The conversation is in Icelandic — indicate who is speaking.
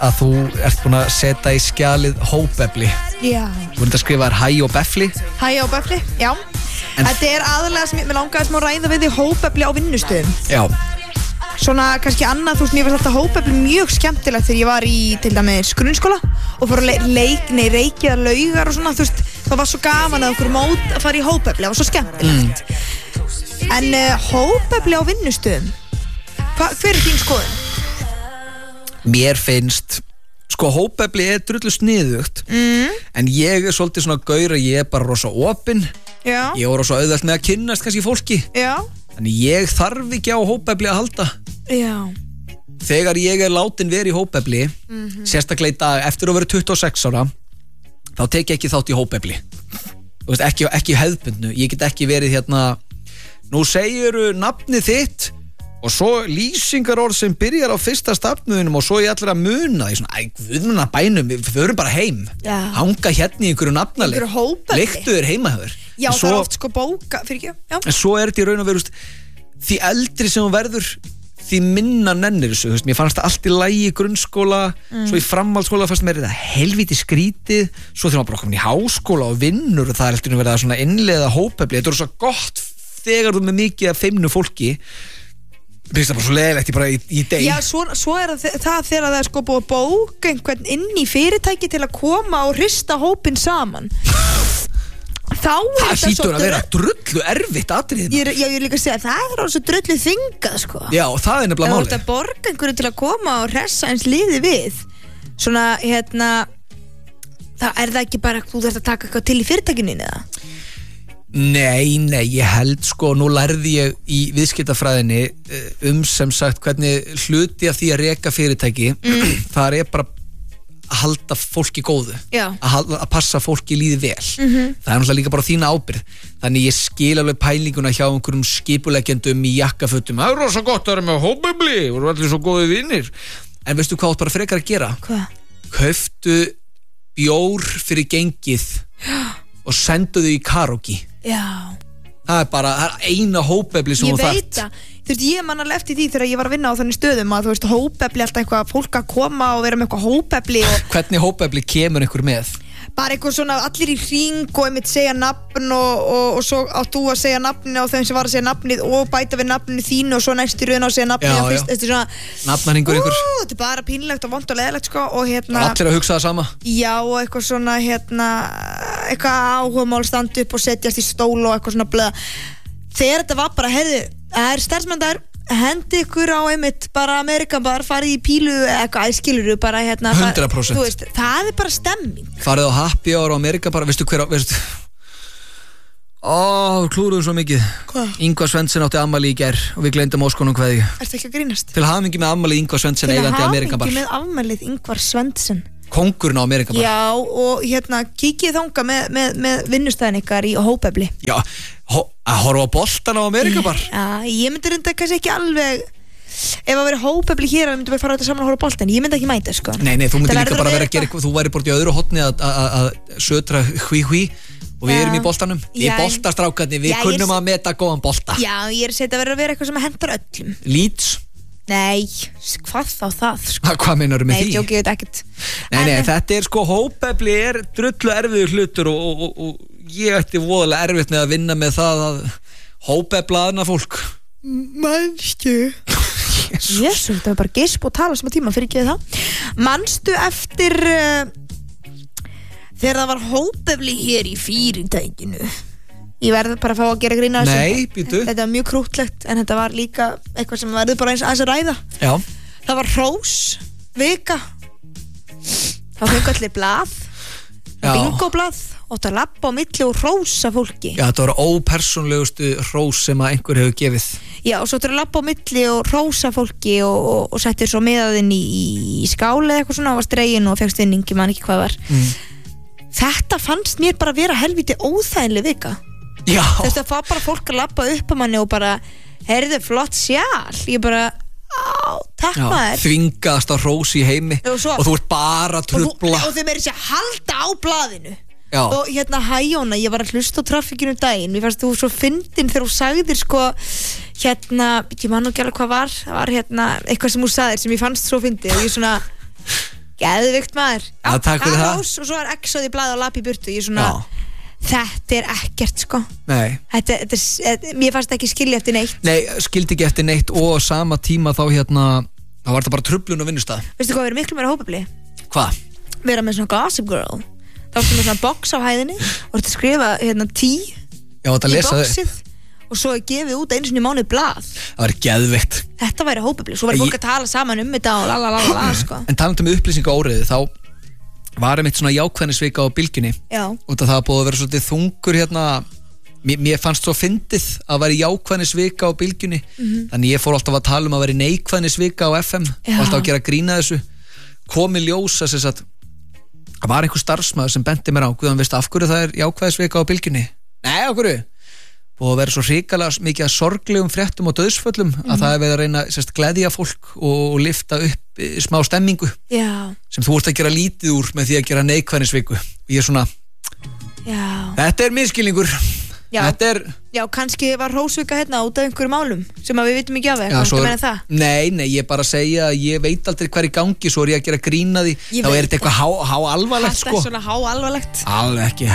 Speaker 1: að þú ert búin að setja í skjalið hópefli.
Speaker 2: Já.
Speaker 1: Þú ert að skrifa hæ og befli.
Speaker 2: Hæ og befli, já. Þetta aðalega sem ég langaði smá ræða við í hópefli á vinnustöðum.
Speaker 1: Já.
Speaker 2: Svona kannski annað, þú veist, mér var alltaf hópefli mjög skemmtilegt þegar ég var í til dæmis grunnskóla og fór að reykja laugar og svona, þú veist, það var svo gaman að okkur mót að fara í hópefli, það var svo skemmtilegt. En hópefli á vinnustöðum, hver þín skoðun?
Speaker 1: Mér finnst, sko hópefli drullu sniðugt, en ég svolítið svona gaur að ég bara rosa opinn, ég rosa auðvelt með að kynnast kannski fólki. Já. Þannig ég þarf ekki á hópefli að halda. Já. Þegar ég látin verið í hópefli, sérstaklega í dag, eftir að vera 26 ára, þá tek ég ekki þátt í hópefli. Þú veist, ekki hefðbundnu. Ég get ekki verið hérna, nú segirðu nafnið þitt og svo lýsingarorð sem byrjar á fyrsta stafnuðinum og svo ég allir að muna því svona, guðmuna bænum, við förum bara heim. Já. Hanga hérna í einhverju nafnaleg.
Speaker 2: Einhverju hópefli.
Speaker 1: Leiktu þér heima hefur.
Speaker 2: Já, svo, það oft sko bóka, fyrir ekki, já. En
Speaker 1: svo þetta í raun og veru, því eldri sem hún verður, því minna nennir þessu, þú veist, mér fannst það allt í lagi í grunnskóla, svo í framhaldsskóla fannst mér þetta helvíti skrítið, svo þegar maður bara komin í háskóla og vinnur og það alltaf verið að svona innleiða hópefli, þetta er svo gott þegar þú með mikið af feimnu fólki, finnst það bara svo leiðilegt bara í deg. Já,
Speaker 2: svo er það þegar það er sko búið að bóka einhvern inn í fyrirtæki til að koma og hrista hópinn saman.
Speaker 1: Það hlýtur að vera drullu erfitt atriði.
Speaker 2: Já, ég líka að segja, það er svo drullu þingað, sko.
Speaker 1: Já, og það er nefnilega málið.
Speaker 2: Það er að borga einhverju til að koma og hressa eins liði við. Svona, það er það ekki bara, þú þarft að taka eitthvað til í fyrirtækinu, eða?
Speaker 1: Nei, ég held, sko, nú lærði ég í viðskiptafræðinni sem sagt hvernig hluti af því að reka fyrirtæki, það er bara að halda fólki góðu, að passa fólki líði vel. Það er náttúrulega líka bara þína ábyrgð. Þannig ég skil alveg pælinguna hjá einhverjum skipuleggjendum í jakkafötum. Það er rosa gott að vera með hópefli, voru allir svo góði vinnir. En veistu hvað átt bara frekar að gera? Hvað? Kauftu bjór fyrir gengið og sendu þau í karaoke. Já. Það er eina hópefli sem þú þarft. Ég veit það. Þú veist, ég man alveg eftir því þegar ég var að vinna á þannig stöðum að þú veist, hópefli alltaf eitthvað, fólk að koma og vera með eitthvað hópefli og... Hvernig hópefli kemur einhver með? Bara eitthvað svona allir í hring og einmitt segja nafn og svo átt þú að segja nafninu á þeim sem var að segja nafnið og bæta við nafninu þínu og svo næst í rauðin á að segja nafninu á fyrst. Þetta er svona... Nafnarhingur einhver. Þetta er bara pínlegt og vont og leðilegt, sko, og hérna... Allir að hugsa það sama. Já, og eitthvað svona, eitthvað áhugamál standa upp og setjast í stól og eitthvað svona blöða. Þegar þetta var bara, heyrðu, það er starfsmenndagur, hendi ykkur á einmitt bara Amerikan bar, farið í pílu eitthvað, æskiluru, bara 100%. Þú veist, það er bara stemming. Farið á happy hour á Amerikan bara, veistu hver á, veistu... klúruðum svo mikið. Hvað? Ingvar Svensson átti afmæli í gær og við gleymdum óskonum kveðju. Ertu ekki að grínast? Til hamingi með afmælið Ingvar Svensson eigandi Amerikan bar. Til hamingi með afmælið Ingvar Svensson. Kóngurinn á Amerikan bar. Já, og kíkið þanga með vinnustæðin ykkar í hópefli. Já, að horfa á boltan á Amerikan bar. Já, ég myndi reynda kannski ekki alveg, ef að vera hópefli hér, við myndum bara fara út saman að horfa á boltan, ég myndi ekki mæta, sko. Nei, þú myndi líka bara vera að gera eitthvað, þú væri bort í öðru hotni að sötra hví og við erum í boltanum, við boltastrákarnir, við kunnum að meta góðan bolta. Já, ég er að setja að vera eitthvað sem hendur öllum. Leeds? Nei, hvað þá það, sko. Hvað meinar með því? Nei, jók, ég veit ekkert. Nei, þetta er sko, hópefli er drullu erfiður hlutur og ég ætti voðalega erfitt með að vinna með það að hópefla aðna fólk. Manstu? Jésu, þetta var bara geisp og tala sem að tíma, fyrir ekki það. Manstu eftir þegar það var hópefli hér í fyrirtækinu? Ég verði bara að fá að gera grína þessu. Nei, býtu. Þetta var mjög krútlegt, en þetta var líka eitthvað sem verður bara eins að ræða. Já. Það var hrós, vika. Það fengi allir blað, bingoblað, og það lappa á milli og hrósa fólki. Já, þetta var ópersónlegustu hrós sem að einhver hefur gefið. Já, og svo þetta lappa á milli og hrósa fólki og settir svo miðaðinn í skáli eða eitthvað svona, og var dregin og fegst vinning, ég man ekki hvað var. Þetta fannst mér bara vera helviti óþægileg vika. Já. Þú veist, það fá bara fólk að lappa upp á manni og bara, heyrðu, flott sjál. Ég bara, takk maður. Þvingast á hrós í heimi og þú ert bara að trufla. Og þau meiri sér halda á blaðinu. Já. Og Hæjóna, ég var að hlusta á trafikinu daginn. Mér fannst þú svo fyndin þegar þú sagðir sko, ég man ekki alveg hvað var. Það var eitthvað sem þú sagðir sem ég fannst svo fyndið og ég svona,
Speaker 2: Geðvikt maður.
Speaker 1: Já, takk fyrir það.
Speaker 2: Rós, og svo exoð í blaði og lapp í burtu. Ég svona, þetta ekkert sko.
Speaker 1: Nei.
Speaker 2: Mér fannst ekki skilja eftir neitt.
Speaker 1: Nei, skildi ekki eftir neitt og á sama tíma þá þá var þetta bara truflun á vinnustað.
Speaker 2: Veistu hvað, við erum miklu meira hópefli?
Speaker 1: Hvað?
Speaker 2: Við erum með svona Gossip Girl. Þá ertu með svona box á hæðinni og ertu að skrifa T
Speaker 1: Já, þetta
Speaker 2: í
Speaker 1: lesa þau.
Speaker 2: boxið og svo er gefið út einu sinni í mánuði blað.
Speaker 1: Það var geðveikt.
Speaker 2: Þetta væri hópefli. Svo væri fólk að tala saman þetta og lalalala sko.
Speaker 1: En talandi með upplýsingaóreiðu þá var einmitt svona jákvæðnisvika á bylgjunni.
Speaker 2: Já.
Speaker 1: Og það hafa búið að vera svolítið þungur mér fannst svo fyndið að vera jákvæðnisvika á bylgjunni. Þannig ég fór alltaf að tala að vera neikvæðnisvika á FM og alltaf að gera grína þessu. Komi ljósa þess að það var einhver starfsmaður sem benti mér á Guðan, veistu af hverju það er jákvæðnisvika á bylgjunni? Nei, af hverju? Og verið svo hrikalega mikið að sorglegum fréttum og dauðsföllum að það er verið að reyna gleðja fólk og lyfta upp smá stemmingu sem þú ert að gera lítið úr með því að gera neikvæðnisviku og ég er svona þetta er misskilningur. Já, kannski var hrósvika hérna út af einhverjum málum sem við vitum ekki af Nei, ég bara segja að ég veit aldrei hver í gangi, svo er ég að gera grína því þá er þetta eitthvað há alvarlegt sko.
Speaker 2: Þetta er svona há alvarlegt.
Speaker 1: Alveg ekki